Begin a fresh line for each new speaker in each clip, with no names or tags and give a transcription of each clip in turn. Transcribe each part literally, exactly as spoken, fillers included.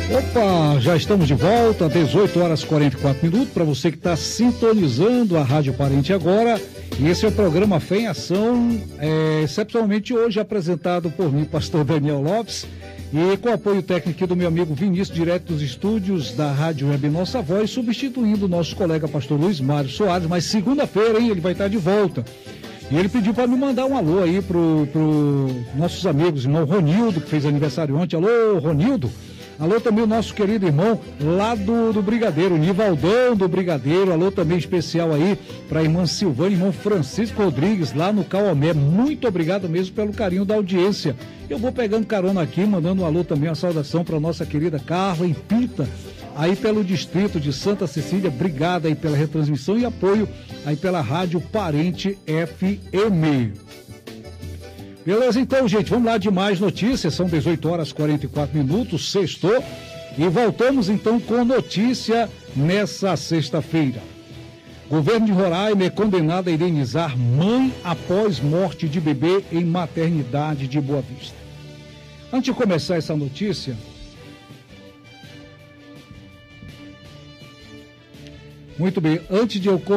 Opa, já estamos de volta, dezoito horas e quarenta e quatro minutos, para você que está sintonizando a Rádio Parente agora. E esse é o programa Fé em Ação, é, excepcionalmente hoje apresentado por mim, pastor Daniel Lopes, e com apoio técnico do meu amigo Vinícius, direto dos estúdios da Rádio Web Nossa Voz, substituindo o nosso colega pastor Luiz Mário Soares, mas segunda-feira, hein, ele vai estar de volta. E ele pediu para me mandar um alô aí pro, pro nossos amigos, irmão Ronildo, que fez aniversário ontem. Alô, Ronildo. Alô também o nosso querido irmão lá do, do Brigadeiro, Nivaldão do Brigadeiro. Alô também especial aí para a irmã Silvana, irmão Francisco Rodrigues, lá no Cauamé. Muito obrigado mesmo pelo carinho da audiência. Eu vou pegando carona aqui, mandando um alô também, uma saudação para nossa querida Carla em Pita, aí pelo distrito de Santa Cecília. Obrigado aí pela retransmissão e apoio aí pela Rádio Parente F M. Beleza, então, gente, vamos lá de mais notícias. São dezoito horas e quarenta e quatro minutos, sextou, e voltamos então com notícia nessa sexta-feira. Governo de Roraima é condenado a indenizar mãe após morte de bebê em maternidade de Boa Vista. Antes de começar essa notícia, muito bem, antes de eu...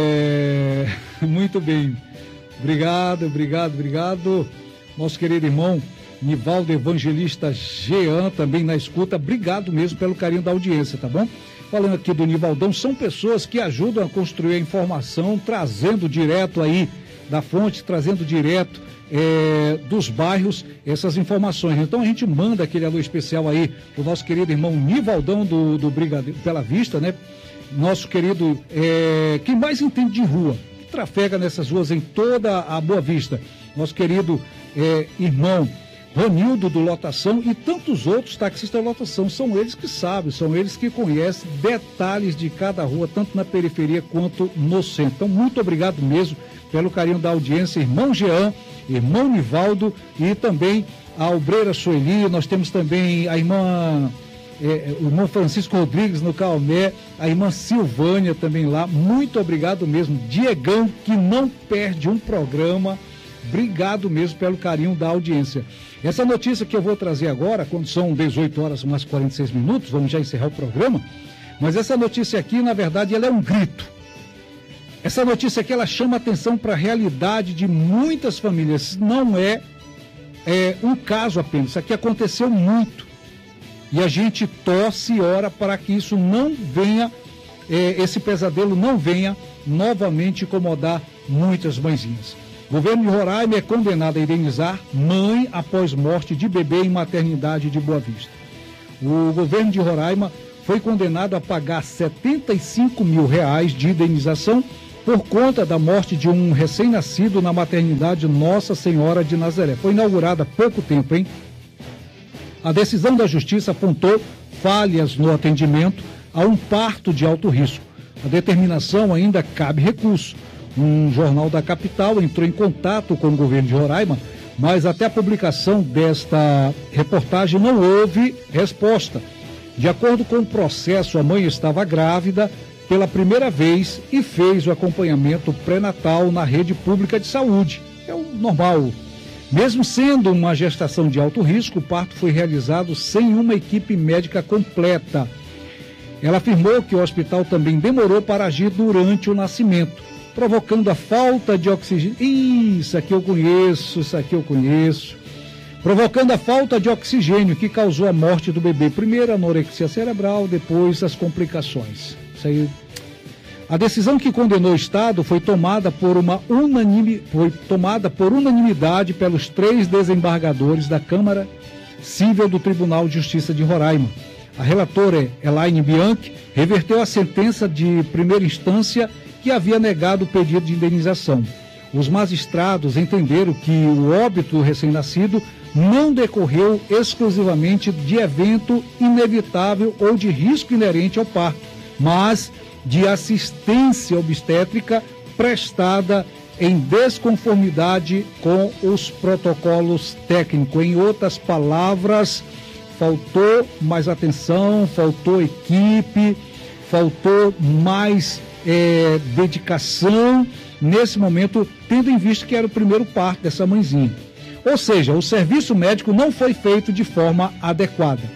É, muito bem, obrigado, obrigado, obrigado. Nosso querido irmão Nivaldo Evangelista Jean, também na escuta. Obrigado mesmo pelo carinho da audiência, tá bom? Falando aqui do Nivaldão, são pessoas que ajudam a construir a informação, trazendo direto aí da fonte, trazendo direto é, dos bairros essas informações. Então a gente manda aquele alô especial aí pro nosso querido irmão Nivaldão do, do Brigadeiro, Bela Vista, né? Nosso querido, é, quem mais entende de rua, que trafega nessas ruas em toda a Boa Vista. Nosso querido é, irmão Ronildo do Lotação e tantos outros taxistas da Lotação. São eles que sabem, são eles que conhecem detalhes de cada rua, tanto na periferia quanto no centro. Então, muito obrigado mesmo pelo carinho da audiência, irmão Jean, irmão Nivaldo e também a obreira Sueli. Nós temos também a irmã... É, o irmão Francisco Rodrigues no Caomé, a irmã Silvânia também lá. Muito obrigado mesmo, Diegão, que não perde um programa. Obrigado mesmo pelo carinho da audiência. Essa notícia que eu vou trazer agora, quando são dezoito horas mais quarenta e seis minutos, vamos já encerrar o programa, mas essa notícia aqui, na verdade, ela é um grito. Essa notícia aqui, ela chama atenção para a realidade de muitas famílias. Não é, é um caso apenas, isso aqui aconteceu muito. E a gente torce e ora para que isso não venha, eh, esse pesadelo não venha novamente incomodar muitas mãezinhas. O governo de Roraima é condenado a indenizar mãe após morte de bebê em maternidade de Boa Vista. O governo de Roraima foi condenado a pagar setenta e cinco mil reais de indenização por conta da morte de um recém-nascido na maternidade Nossa Senhora de Nazaré. Foi inaugurada há pouco tempo, hein? A decisão da Justiça apontou falhas no atendimento a um parto de alto risco. A determinação ainda cabe recurso. Um jornal da capital entrou em contato com o governo de Roraima, mas até a publicação desta reportagem não houve resposta. De acordo com o processo, a mãe estava grávida pela primeira vez e fez o acompanhamento pré-natal na rede pública de saúde. É o normal. Mesmo sendo uma gestação de alto risco, o parto foi realizado sem uma equipe médica completa. Ela afirmou que o hospital também demorou para agir durante o nascimento, provocando a falta de oxigênio. Isso aqui eu conheço, isso aqui eu conheço. Provocando a falta de oxigênio que causou a morte do bebê. Primeiro a anorexia cerebral, depois as complicações. Isso aí. A decisão que condenou o Estado foi tomada por uma unanime, foi tomada por unanimidade pelos três desembargadores da Câmara Civil do Tribunal de Justiça de Roraima. A relatora Elaine Bianchi reverteu a sentença de primeira instância que havia negado o pedido de indenização. Os magistrados entenderam que o óbito do recém-nascido não decorreu exclusivamente de evento inevitável ou de risco inerente ao parto, mas de assistência obstétrica prestada em desconformidade com os protocolos técnicos. Em outras palavras, faltou mais atenção, faltou equipe, faltou mais é, dedicação nesse momento, tendo em vista que era o primeiro parto dessa mãezinha. Ou seja, o serviço médico não foi feito de forma adequada.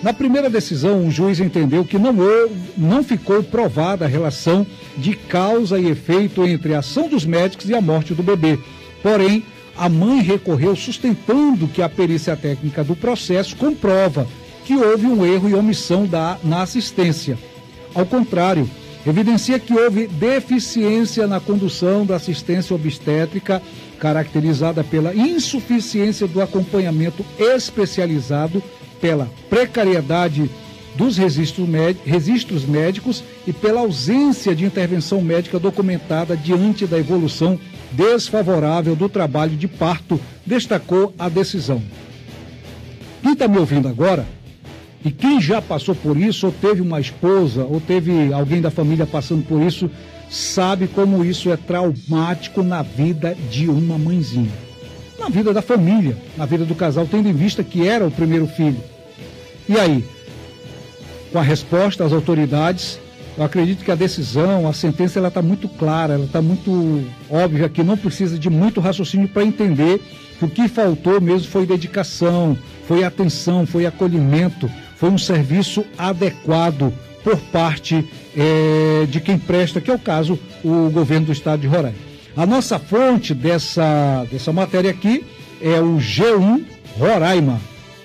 Na primeira decisão, o juiz entendeu que não, houve, não ficou provada a relação de causa e efeito entre a ação dos médicos e a morte do bebê. Porém, a mãe recorreu sustentando que a perícia técnica do processo comprova que houve um erro e omissão da, na assistência. Ao contrário, evidencia que houve deficiência na condução da assistência obstétrica, caracterizada pela insuficiência do acompanhamento especializado, pela precariedade dos registros, registros médicos e pela ausência de intervenção médica documentada diante da evolução desfavorável do trabalho de parto, destacou a decisão. Quem está me ouvindo agora, e quem já passou por isso, ou teve uma esposa, ou teve alguém da família passando por isso, sabe como isso é traumático na vida de uma mãezinha. Na vida da família, na vida do casal, tendo em vista que era o primeiro filho. E aí, com a resposta às autoridades, eu acredito que a decisão, a sentença, ela está muito clara, ela está muito óbvia, que não precisa de muito raciocínio para entender que o que faltou mesmo foi dedicação, foi atenção, foi acolhimento, foi um serviço adequado por parte é, de quem presta, que é o caso, o governo do estado de Roraima. A nossa fonte dessa, dessa matéria aqui é o G um Roraima.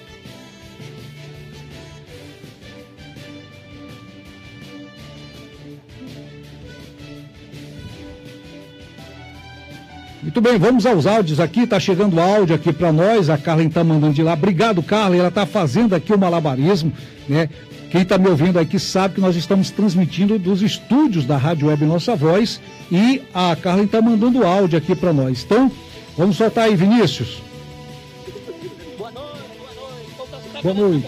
Muito bem, vamos aos áudios aqui, tá chegando áudio aqui para nós, a Carla está mandando de lá. Obrigado, Carla, ela está fazendo aqui o malabarismo, né? Quem está me ouvindo aqui sabe que nós estamos transmitindo dos estúdios da Rádio Web Nossa Voz e a Carla está mandando áudio aqui para nós. Então, vamos soltar aí, Vinícius.
Boa noite, boa noite.
Boa noite.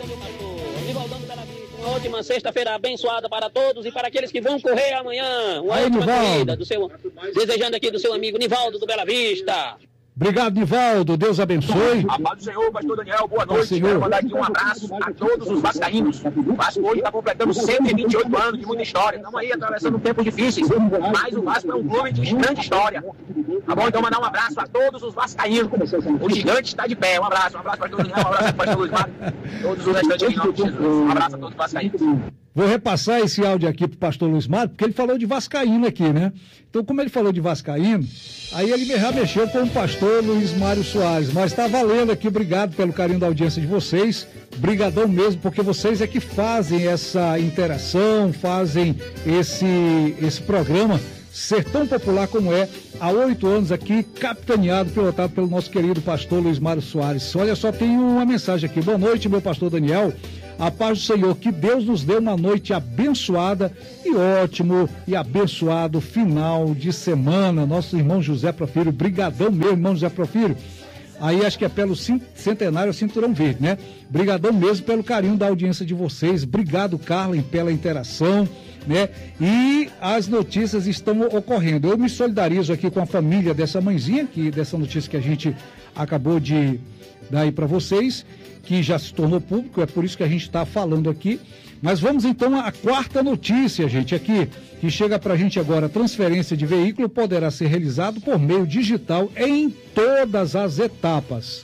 Uma ótima sexta-feira abençoada para todos e para aqueles que vão correr amanhã. Uma
aí,
ótima
Nivaldo.
corrida do seu, desejando aqui do seu amigo Nivaldo do Bela Vista.
Obrigado, Nivaldo. Deus abençoe.
A paz do Senhor, pastor Daniel, boa noite.
Senhor.
Quero mandar aqui um abraço a todos os vascaínos. O Vasco hoje está completando cento e vinte e oito anos de muita história. Estamos aí atravessando tempos difíceis, mas o Vasco é um clube de grande história. Tá bom? Então mandar um abraço a todos os vascaínos. O gigante está de pé. Um abraço, um abraço, pastor Daniel, um abraço, pastor Luiz Mário. Todos os restantes aqui, em nome de Jesus. Um abraço a todos os vascaínos.
Vou repassar esse áudio aqui para o pastor Luiz Mário, porque ele falou de vascaíno aqui, né? Então, como ele falou de vascaíno, aí ele já mexeu com o pastor Luiz Mário Soares. Mas está valendo aqui, obrigado pelo carinho da audiência de vocês. Brigadão mesmo, porque vocês é que fazem essa interação, fazem esse, esse programa ser tão popular como é, há oito anos aqui, capitaneado, pilotado pelo nosso querido pastor Luiz Mário Soares. Olha só, tem uma mensagem aqui. Boa noite, meu pastor Daniel. A paz do Senhor, que Deus nos dê uma noite abençoada e ótimo e abençoado final de semana. Nosso irmão José Profírio, brigadão meu, irmão José Profírio. Aí acho que é pelo centenário Cinturão Verde, né? Brigadão mesmo pelo carinho da audiência de vocês. Obrigado, Carla, pela interação, né? E as notícias estão ocorrendo. Eu me solidarizo aqui com a família dessa mãezinha, que, dessa notícia que a gente acabou de dar aí para vocês, que já se tornou público, é por isso que a gente está falando aqui. Mas vamos então à quarta notícia, gente, aqui, que chega para a gente agora. Transferência de veículo poderá ser realizado por meio digital em todas as etapas.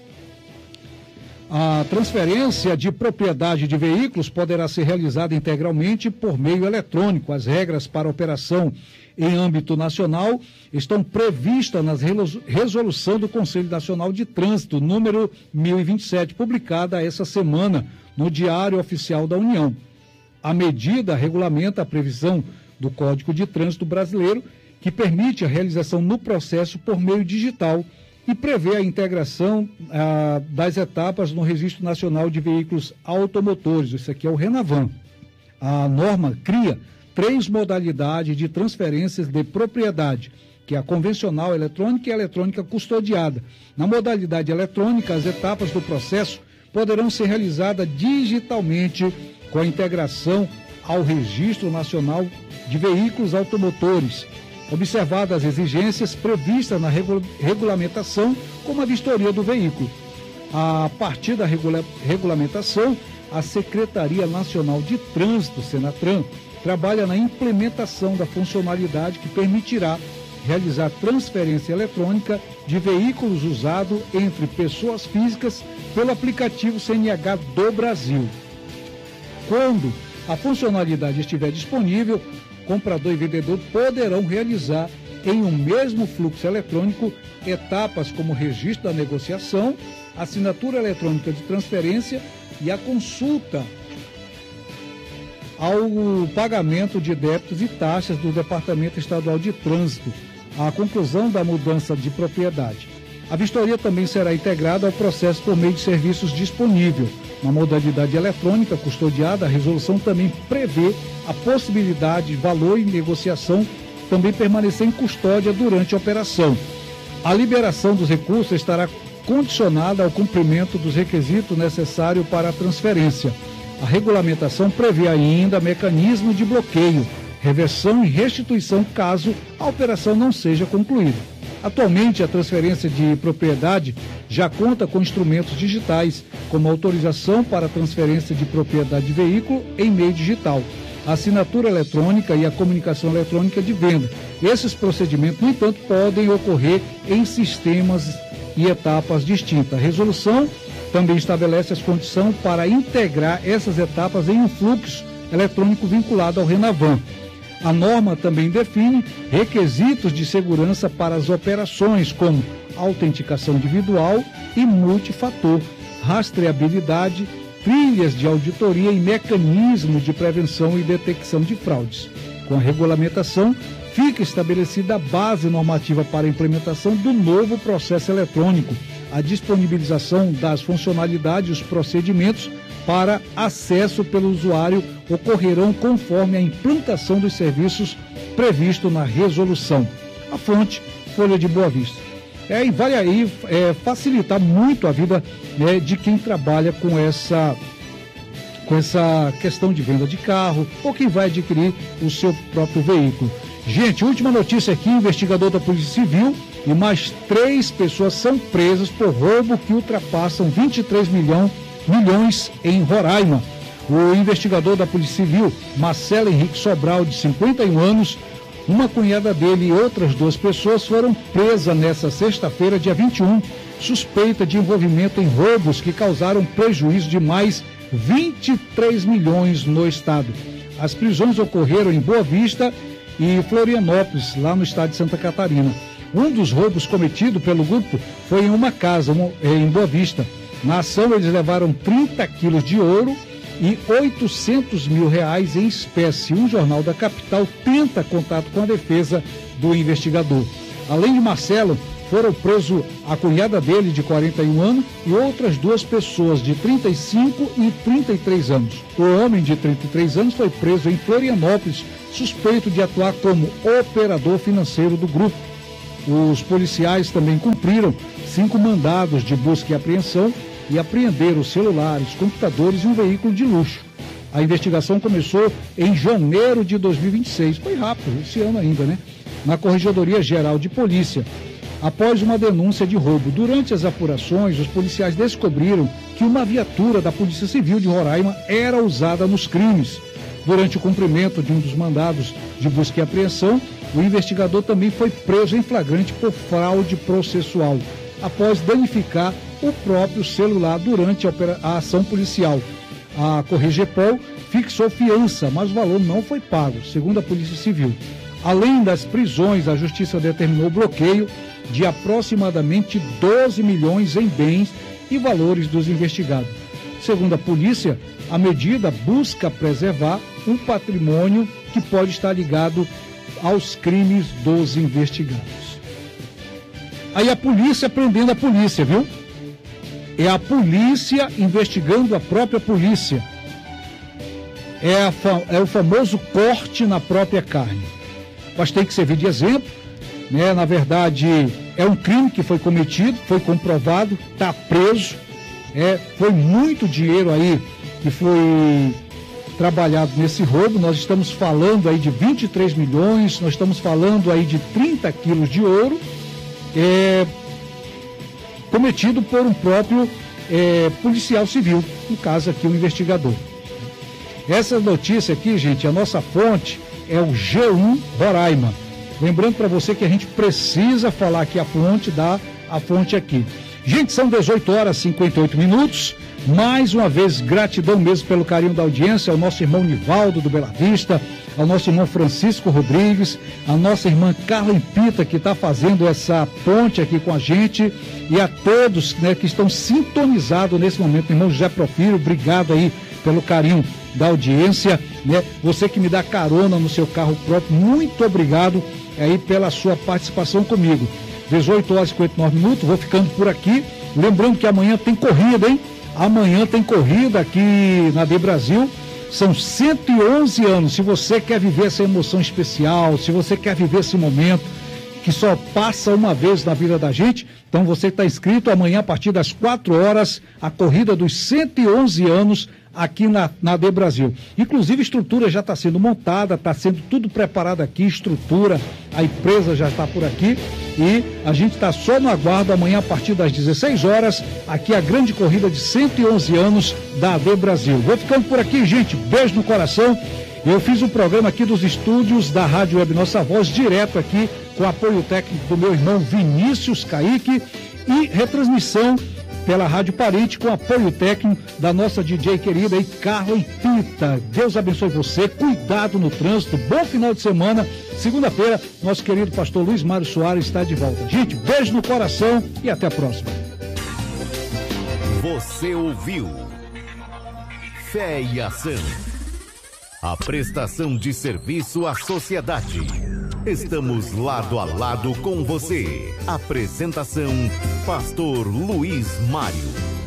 A transferência de propriedade de veículos poderá ser realizada integralmente por meio eletrônico. As regras para operação em âmbito nacional estão previstas na resolução do Conselho Nacional de Trânsito, número mil e vinte e sete, publicada essa semana no Diário Oficial da União. A medida regulamenta a previsão do Código de Trânsito Brasileiro, que permite a realização no processo por meio digital e prevê a integração ah, das etapas no Registro Nacional de Veículos Automotores. Isso aqui é o RENAVAN. A norma cria três modalidades de transferências de propriedade, que é a convencional eletrônica e a eletrônica custodiada. Na modalidade eletrônica, as etapas do processo poderão ser realizadas digitalmente com a integração ao Registro Nacional de Veículos Automotores, observadas as exigências previstas na regula- regulamentação, como a vistoria do veículo. A partir da regula- regulamentação, a Secretaria Nacional de Trânsito, Senatran, trabalha na implementação da funcionalidade que permitirá realizar transferência eletrônica de veículos usados entre pessoas físicas pelo aplicativo C N H do Brasil. Quando a funcionalidade estiver disponível, comprador e vendedor poderão realizar em um mesmo fluxo eletrônico etapas como registro da negociação, assinatura eletrônica de transferência e a consulta ao pagamento de débitos e taxas do Departamento Estadual de Trânsito, a conclusão da mudança de propriedade. A vistoria também será integrada ao processo por meio de serviços disponível. Na modalidade eletrônica custodiada, a resolução também prevê a possibilidade de valor e negociação também permanecer em custódia durante a operação. A liberação dos recursos estará condicionada ao cumprimento dos requisitos necessários para a transferência. A regulamentação prevê ainda mecanismo de bloqueio, reversão e restituição caso a operação não seja concluída. Atualmente, a transferência de propriedade já conta com instrumentos digitais, como autorização para a transferência de propriedade de veículo em meio digital, a assinatura eletrônica e a comunicação eletrônica de venda. Esses procedimentos, no entanto, podem ocorrer em sistemas e etapas distintas. A resolução também estabelece as condições para integrar essas etapas em um fluxo eletrônico vinculado ao Renavan. A norma também define requisitos de segurança para as operações, como autenticação individual e multifator, rastreabilidade, trilhas de auditoria e mecanismos de prevenção e detecção de fraudes. Com a regulamentação, fica estabelecida a base normativa para a implementação do novo processo eletrônico, a disponibilização das funcionalidades e os procedimentos para acesso pelo usuário ocorrerão conforme a implantação dos serviços previsto na resolução. A fonte, Folha de Boa Vista. É, e vai aí é, facilitar muito a vida, né, de quem trabalha com essa, com essa questão de venda de carro ou quem vai adquirir o seu próprio veículo. Gente, última notícia aqui, investigador da Polícia Civil e mais três pessoas são presas por roubo que ultrapassam vinte e três milhões milhões em Roraima. O investigador da Polícia Civil, Marcelo Henrique Sobral, de cinquenta e um anos, uma cunhada dele e outras duas pessoas foram presas nesta sexta-feira, dia vinte e um, suspeita de envolvimento em roubos que causaram prejuízo de mais vinte e três milhões no estado. As prisões ocorreram em Boa Vista e Florianópolis, lá no estado de Santa Catarina. Um dos roubos cometido pelo grupo foi em uma casa em Boa Vista. Na ação, eles levaram trinta quilos de ouro e oitocentos mil reais em espécie. Um jornal da capital tenta contato com a defesa do investigador. Além de Marcelo, foram presos a cunhada dele, de quarenta e um anos, e outras duas pessoas, de trinta e cinco e trinta e três anos. O homem, de trinta e três anos, foi preso em Florianópolis, suspeito de atuar como operador financeiro do grupo. Os policiais também cumpriram cinco mandados de busca e apreensão e apreenderam celulares, computadores e um veículo de luxo. A investigação começou em janeiro de dois mil e vinte e seis, foi rápido, esse ano ainda, né? Na Corregedoria Geral de Polícia, após uma denúncia de roubo. Durante as apurações, os policiais descobriram que uma viatura da Polícia Civil de Roraima era usada nos crimes. Durante o cumprimento de um dos mandados de busca e apreensão, o investigador também foi preso em flagrante por fraude processual, após danificar o próprio celular durante a, a ação policial. A Corregepol fixou fiança, mas o valor não foi pago, segundo a Polícia Civil. Além das prisões, a Justiça determinou bloqueio de aproximadamente doze milhões em bens e valores dos investigados. Segundo a polícia, a medida busca preservar um patrimônio que pode estar ligado aos crimes dos investigados. Aí a polícia prendendo a polícia, viu? É a polícia investigando a própria polícia. É, a fa- é o famoso corte na própria carne. Mas tem que servir de exemplo, né? Na verdade, é um crime que foi cometido, foi comprovado, está preso. É, foi muito dinheiro aí que foi trabalhado nesse roubo. Nós estamos falando aí de vinte e três milhões, nós estamos falando aí de trinta quilos de ouro, é, cometido por um próprio é, policial civil, no caso aqui o investigador. Essa notícia aqui, gente, a nossa fonte é o G um Roraima. Lembrando para você que a gente precisa falar aqui a fonte, dar a fonte aqui. Gente, são dezoito horas e cinquenta e oito minutos. Mais uma vez, gratidão mesmo pelo carinho da audiência, ao nosso irmão Nivaldo do Bela Vista, ao nosso irmão Francisco Rodrigues, a nossa irmã Carla Impita, que está fazendo essa ponte aqui com a gente, e a todos, né, que estão sintonizados nesse momento. Irmão José Profírio, obrigado aí pelo carinho da audiência, né? Você que me dá carona no seu carro próprio, muito obrigado aí pela sua participação comigo. dezoito horas e cinquenta e nove minutos, vou ficando por aqui. Lembrando que amanhã tem corrida, hein? Amanhã tem corrida aqui na D Brasil. São cento e onze anos. Se você quer viver essa emoção especial, se você quer viver esse momento que só passa uma vez na vida da gente, então você está inscrito amanhã a partir das quatro horas, a corrida dos cento e onze anos aqui na, na D Brasil. Inclusive a estrutura já está sendo montada, está sendo tudo preparado aqui, estrutura, a empresa já está por aqui e a gente está só no aguardo amanhã a partir das dezesseis horas, aqui a grande corrida de cento e onze anos da A D Brasil. Vou ficando por aqui, gente, beijo no coração. Eu fiz um programa aqui dos estúdios da Rádio Web Nossa Voz, direto aqui com apoio técnico do meu irmão Vinícius Kaique e retransmissão pela Rádio Parente com apoio técnico da nossa D J querida aí, Carla Impita. Deus abençoe você, cuidado no trânsito, bom final de semana. Segunda-feira, nosso querido pastor Luiz Mário Soares está de volta. Gente, beijo no coração e até a próxima.
Você ouviu Fé e Ação. A prestação de serviço à sociedade. Estamos lado a lado com você. Apresentação, Pastor Luiz Mário.